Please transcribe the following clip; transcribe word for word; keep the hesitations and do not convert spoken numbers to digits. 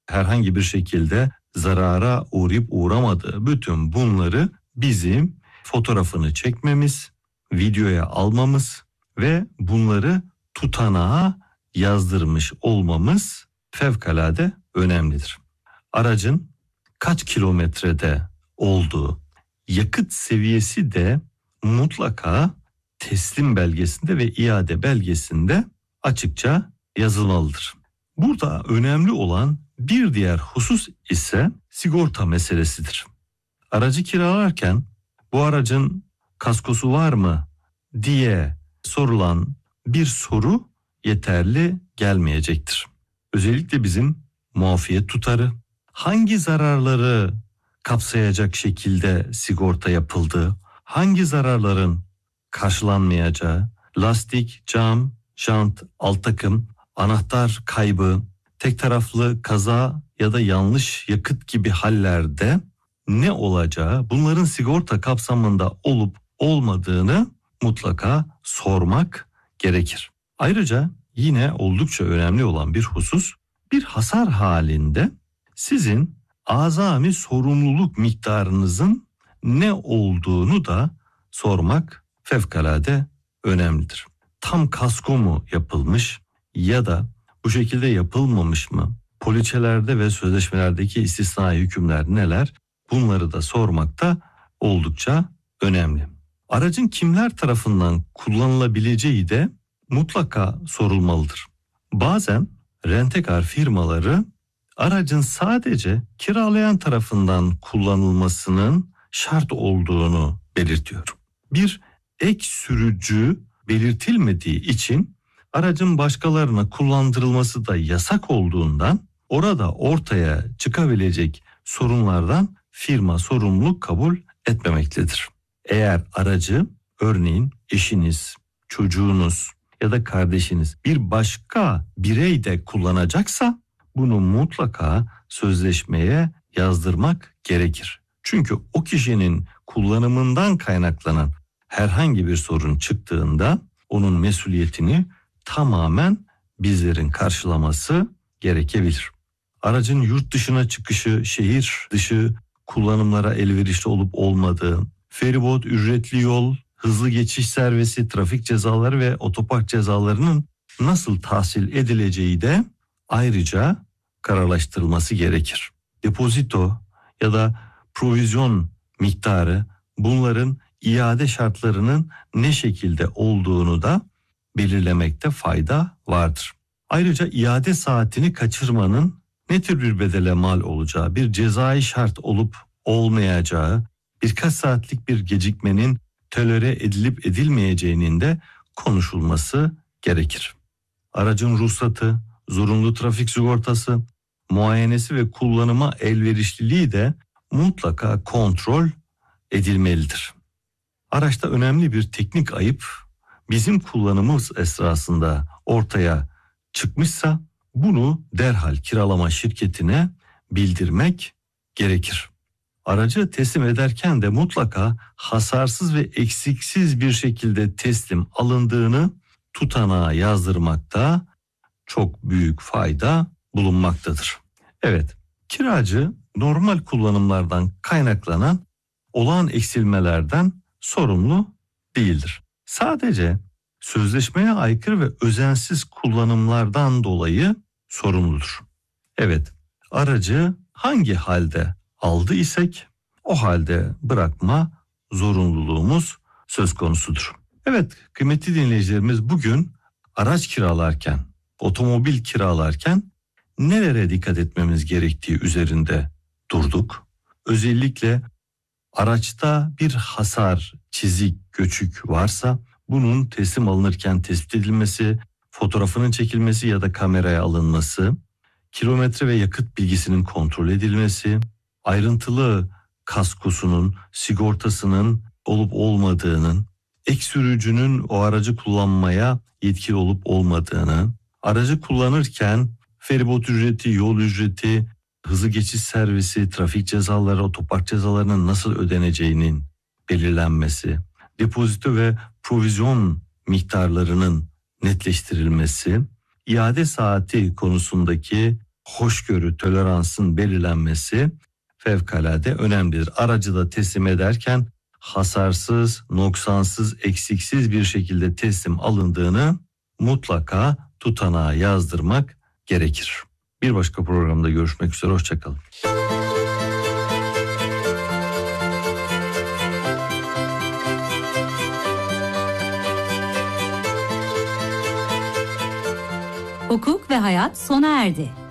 herhangi bir şekilde zarara uğrayıp uğramadığı, bütün bunları bizim fotoğrafını çekmemiz, videoya almamız ve bunları tutanağa yazdırmış olmamız fevkalade önemlidir. Aracın kaç kilometrede olduğu, yakıt seviyesi de mutlaka teslim belgesinde ve iade belgesinde açıkça yazılmalıdır. Burada önemli olan bir diğer husus ise sigorta meselesidir. Aracı kiralarken bu aracın kaskosu var mı diye sorulan bir soru yeterli gelmeyecektir. Özellikle bizim muafiyet tutarı, hangi zararları kapsayacak şekilde sigorta yapıldığı, hangi zararların karşılanmayacağı, lastik, cam, jant, alt takım, anahtar kaybı, tek taraflı kaza ya da yanlış yakıt gibi hallerde ne olacağı, bunların sigorta kapsamında olup olmadığını mutlaka sormak gerekir. Ayrıca yine oldukça önemli olan bir husus, bir hasar halinde sizin azami sorumluluk miktarınızın ne olduğunu da sormak fevkalade önemlidir. Tam kasko mu yapılmış ya da bu şekilde yapılmamış mı? Poliçelerde ve sözleşmelerdeki istisnai hükümler neler? Bunları da sormak da oldukça önemli. Aracın kimler tarafından kullanılabileceği de mutlaka sorulmalıdır. Bazen rentekar firmaları aracın sadece kiralayan tarafından kullanılmasının şart olduğunu belirtiyor. Bir ek sürücü belirtilmediği için aracın başkalarına kullandırılması da yasak olduğundan orada ortaya çıkabilecek sorunlardan firma sorumluluk kabul etmemektedir. Eğer aracı örneğin eşiniz, çocuğunuz ya da kardeşiniz bir başka birey de kullanacaksa bunu mutlaka sözleşmeye yazdırmak gerekir. Çünkü o kişinin kullanımından kaynaklanan herhangi bir sorun çıktığında onun mesuliyetini tamamen bizlerin karşılaması gerekebilir. Aracın yurt dışına çıkışı, şehir dışı kullanımlara elverişli olup olmadığı, feribot, ücretli yol, hızlı geçiş servisi, trafik cezaları ve otopark cezalarının nasıl tahsil edileceği de ayrıca kararlaştırılması gerekir. Depozito ya da provizyon miktarı, bunların iade şartlarının ne şekilde olduğunu da belirlemekte fayda vardır. Ayrıca iade saatini kaçırmanın ne tür bir bedele mal olacağı, bir cezai şart olup olmayacağı, birkaç saatlik bir gecikmenin tolere edilip edilmeyeceğinin de konuşulması gerekir. Aracın ruhsatı, zorunlu trafik sigortası, muayenesi ve kullanıma elverişliliği de mutlaka kontrol edilmelidir. Araçta önemli bir teknik ayıp bizim kullanımımız esnasında ortaya çıkmışsa bunu derhal kiralama şirketine bildirmek gerekir. Aracı teslim ederken de mutlaka hasarsız ve eksiksiz bir şekilde teslim alındığını tutanağa yazdırmakta çok büyük fayda bulunmaktadır. Evet, kiracı normal kullanımlardan kaynaklanan olağan eksilmelerden sorumlu değildir. Sadece sözleşmeye aykırı ve özensiz kullanımlardan dolayı sorumludur. Evet, aracı hangi halde aldı isek o halde bırakma zorunluluğumuz söz konusudur. Evet, kıymetli dinleyicilerimiz, bugün araç kiralarken, otomobil kiralarken nelere dikkat etmemiz gerektiği üzerinde durduk. Özellikle araçta bir hasar, çizik, göçük varsa bunun teslim alınırken tespit edilmesi, fotoğrafının çekilmesi ya da kameraya alınması, kilometre ve yakıt bilgisinin kontrol edilmesi, ayrıntılı kaskosunun, sigortasının olup olmadığının, ek sürücünün o aracı kullanmaya yetkili olup olmadığını, aracı kullanırken feribot ücreti, yol ücreti, hızlı geçiş servisi, trafik cezaları, otopark cezalarının nasıl ödeneceğinin belirlenmesi, depozito ve provizyon miktarlarının netleştirilmesi, iade saati konusundaki hoşgörü, toleransın belirlenmesi fevkalade önemlidir. Aracı da teslim ederken hasarsız, noksansız, eksiksiz bir şekilde teslim alındığını mutlaka tutanağa yazdırmak gerekir. Bir başka programda görüşmek üzere, hoşçakalın. Hukuk ve hayat sona erdi.